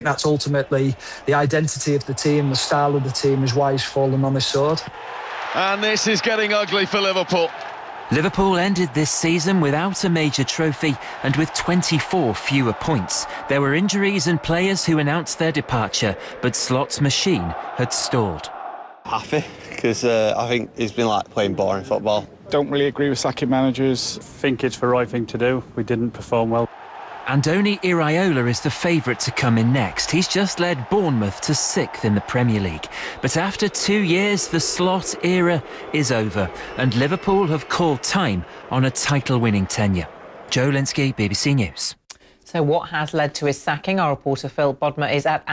that's ultimately the identity of the team, the style of the team is why he's fallen on his sword. And this is getting ugly for Liverpool. Liverpool ended this season without a major trophy and with 24 fewer points. There were injuries and players who announced their departure, but Slot's machine had stalled. Happy, because I think he's been like playing boring football. Don't really agree with sacking managers. Think it's the right thing to do. We didn't perform well. Andoni Iraola is the favourite to come in next. He's just led Bournemouth to 6th in the Premier League. But after 2 years, the Slot era is over, and Liverpool have called time on a title-winning tenure. Joe Linsky, BBC News. So what has led to his sacking? Our reporter Phil Bodmer is at